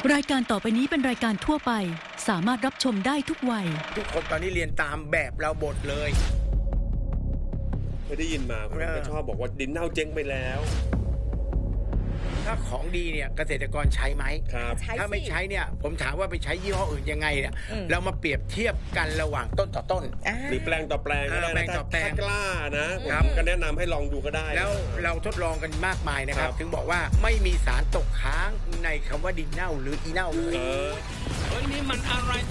รายการต่อไปนี้เป็นรายการทั่วไปสามารถรับชมได้ทุกวัยทุกคนตอนนี้เรียนตามแบบเราบทเลยเคยได้ยินมาผมก็ชอบบอกว่าดินเน่าเจ๊งไปแล้วถ้าของดีเนี่ยเกษตรกรใช้ไหมครับถ้าไม่ใช้เนี่ยผมถามว่าไปใช้ยี่ห้ออื่นยังไงเนี่ยเรามาเปรียบเทียบกันระหว่างต้นต่อต้นหรือแปลงต่อแปลงก็ได้นะถ้ากล้านะผมก็แนะนำให้ลองดูก็ได้แล้วเราทดลองกันมากมายนะครับถึงบอกว่าไม่มีสารตกค้างในคำว่าดินเน่าหรืออีเน่าเลยเฮ้ยนี่มันอะไร